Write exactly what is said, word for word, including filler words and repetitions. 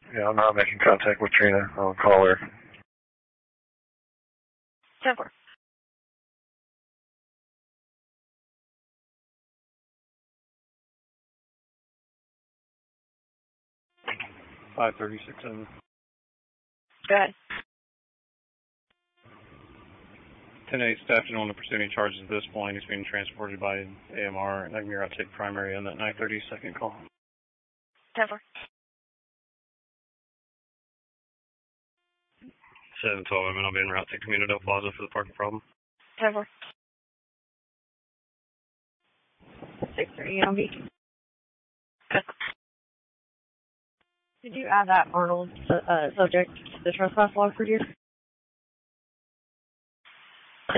Yeah, I'm not making contact with Trina. I'll call her. ten four. five thirty-six seven. Go ahead. ten eight, staff didn't want to pursue any charges at this point. He's being transported by A M R, and I can hear I'll take primary on that nine thirty second call. ten four. seven twelve, I'm I'll be en route to Camino del Plaza for the parking problem. ten four. six thirty on beat. Did you add that Arnold uh, subject to the trespass log for deer?